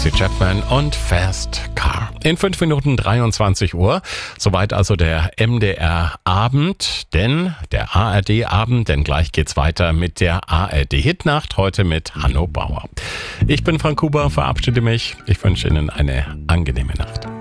Tracy Chapman und Fast Car. In 5 Minuten 23 Uhr. Soweit also der MDR-Abend, der ARD-Abend, denn gleich geht's weiter mit der ARD-Hitnacht, heute mit Hanno Bauer. Ich bin Frank Huber, verabschiede mich. Ich wünsche Ihnen eine angenehme Nacht.